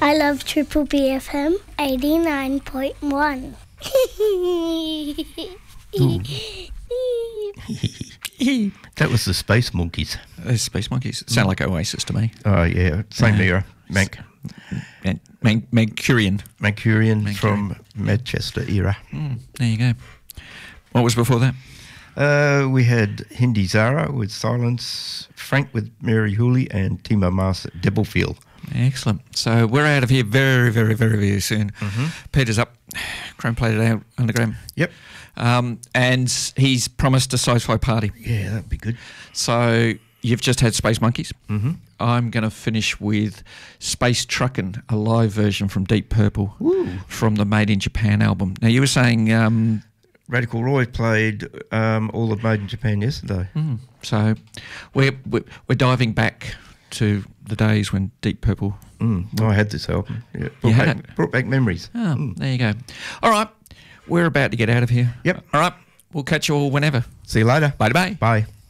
I love Triple BFM 89.1. That was the Space Monkeys. Space Monkeys. Sound like Oasis to me. Oh, yeah. Same era. Mancurian from Manchester era. There you go. What was before that? We had Hindi Zara with Silence, Frank with Mary Hooley, and Timo Mars at Debblefield. Excellent. So we're out of here very, very, very, very soon. Peter's up, chrome-plated out underground. Yep. And he's promised a sci-fi party. Yeah, that'd be good. So you've just had Space Monkeys. I'm going to finish with Space Truckin', a live version from Deep Purple from the Made in Japan album. Now, you were saying... Radical Roy played all of Made in Japan yesterday. So we're diving back to the days when Deep Purple... I had this album. Yeah. Brought back memories. Oh, there you go. All right. We're about to get out of here. Yep. All right. We'll catch you all whenever. See you later. Bye-bye. Bye.